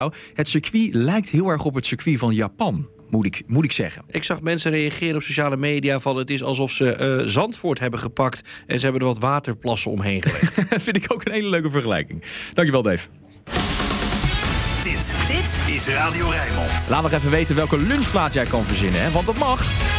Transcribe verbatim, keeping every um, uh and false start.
Het circuit lijkt heel erg op het circuit van Japan, moet ik, moet ik zeggen. Ik zag mensen reageren op sociale media van het is alsof ze uh, Zandvoort hebben gepakt en ze hebben er wat waterplassen omheen gelegd. Dat vind ik ook een hele leuke vergelijking. Dankjewel, Dave. Dit, dit is Radio Rijnmond. Laat nog even weten welke lunchplaat jij kan verzinnen, hè? Want dat mag.